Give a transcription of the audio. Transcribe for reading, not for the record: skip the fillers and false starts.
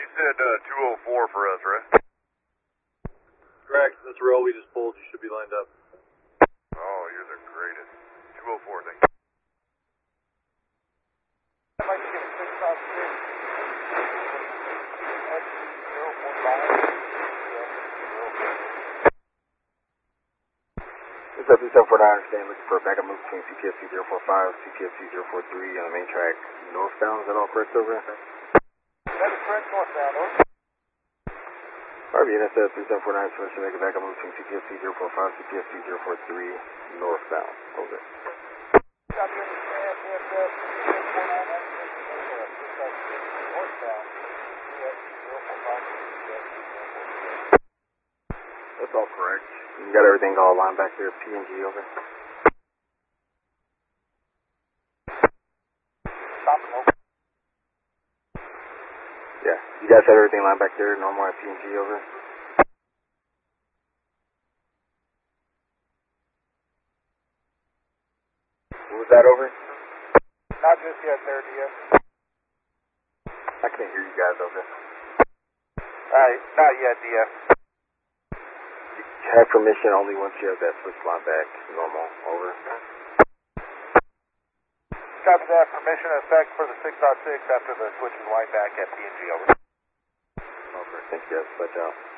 you said 204 for us, right? Correct. That's real. We just pulled. You should be lined up. Oh, you're the greatest. 204, thank you. I'd like to get a 656 SG045. This is 3749, understand, looking for a backup move between CTFC 045, CTFC 043 on the main track northbound. Is that all correct over? That is correct, northbound, over. Alright, NS 3749, so make a backup move between CTFC 045, CTFC 043 northbound. Over. Copy, understand, NS 3749, northbound, CTFC 045, That's all correct. You got everything all lined back there, PNG, over. Stop and over. Yeah, you guys had everything lined back there, normal at PNG, over. What was that, over? Not just yet there, DS. I can't hear you guys, over. Not yet, DS. You have permission only once you have that switch line back, normal, over. Copy that. Permission in effect for the 6.6 after the switch is lined back at PNG, over. Over, thank you guys, let out.